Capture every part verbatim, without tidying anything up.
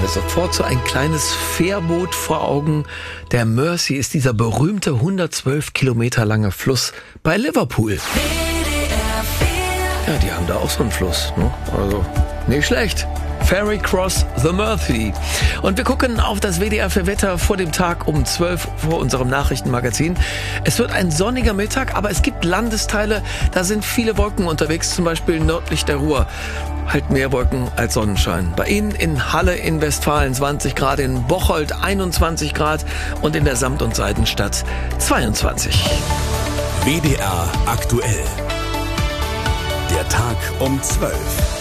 mir sofort so ein kleines Fährboot vor Augen. Der Mersey ist dieser berühmte hundertzwölf Kilometer lange Fluss bei Liverpool. Ja, die haben da auch so einen Fluss, ne? Also nicht schlecht. Ferry Cross the Mersey. Und wir gucken auf das W D R für Wetter vor dem Tag um zwölf vor unserem Nachrichtenmagazin. Es wird ein sonniger Mittag, aber es gibt Landesteile, da sind viele Wolken unterwegs, zum Beispiel nördlich der Ruhr. Halt mehr Wolken als Sonnenschein. Bei Ihnen in Halle in Westfalen zwanzig Grad, in Bocholt einundzwanzig Grad und in der Samt- und Seidenstadt zweiundzwanzig. W D R aktuell. Der Tag um zwölf.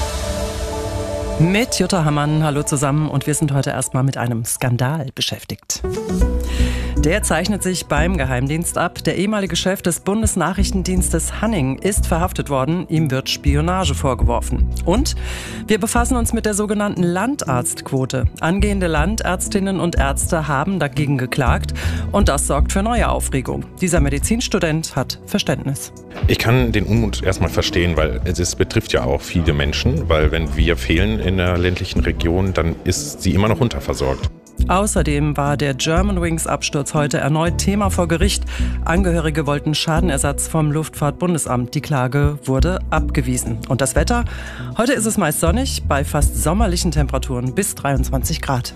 Mit Jutta Hammann, hallo zusammen, und wir sind heute erstmal mit einem Skandal beschäftigt. Der zeichnet sich beim Geheimdienst ab. Der ehemalige Chef des Bundesnachrichtendienstes Hanning ist verhaftet worden. Ihm wird Spionage vorgeworfen. Und wir befassen uns mit der sogenannten Landarztquote. Angehende Landärztinnen und Ärzte haben dagegen geklagt und das sorgt für neue Aufregung. Dieser Medizinstudent hat Verständnis. Ich kann den Unmut erstmal verstehen, weil es betrifft ja auch viele Menschen, weil wenn wir fehlen in der ländlichen Region, dann ist sie immer noch unterversorgt. Außerdem war der Germanwings-Absturz heute erneut Thema vor Gericht. Angehörige wollten Schadenersatz vom Luftfahrtbundesamt. Die Klage wurde abgewiesen. Und das Wetter? Heute ist es meist sonnig, bei fast sommerlichen Temperaturen bis dreiundzwanzig Grad.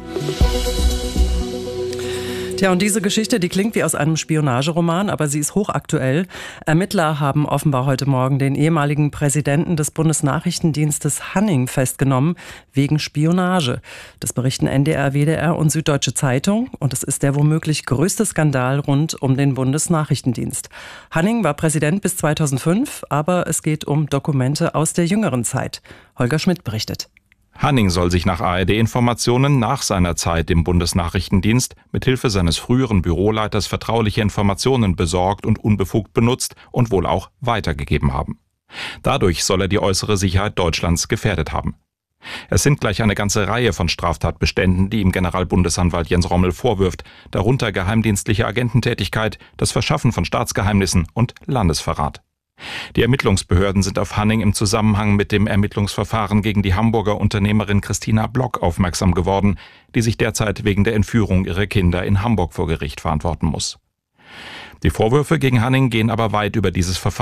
Tja, und diese Geschichte, die klingt wie aus einem Spionageroman, aber sie ist hochaktuell. Ermittler haben offenbar heute Morgen den ehemaligen Präsidenten des Bundesnachrichtendienstes Hanning festgenommen, wegen Spionage. Das berichten N D R, W D R und Süddeutsche Zeitung. Und es ist der womöglich größte Skandal rund um den Bundesnachrichtendienst. Hanning war Präsident bis zweitausendfünf, aber es geht um Dokumente aus der jüngeren Zeit. Holger Schmidt berichtet. Hanning soll sich nach A R D-Informationen nach seiner Zeit im Bundesnachrichtendienst mithilfe seines früheren Büroleiters vertrauliche Informationen besorgt und unbefugt benutzt und wohl auch weitergegeben haben. Dadurch soll er die äußere Sicherheit Deutschlands gefährdet haben. Es sind gleich eine ganze Reihe von Straftatbeständen, die ihm Generalbundesanwalt Jens Rommel vorwirft, darunter geheimdienstliche Agententätigkeit, das Verschaffen von Staatsgeheimnissen und Landesverrat. Die Ermittlungsbehörden sind auf Hanning im Zusammenhang mit dem Ermittlungsverfahren gegen die Hamburger Unternehmerin Christina Block aufmerksam geworden, die sich derzeit wegen der Entführung ihrer Kinder in Hamburg vor Gericht verantworten muss. Die Vorwürfe gegen Hanning gehen aber weit über dieses Verfahren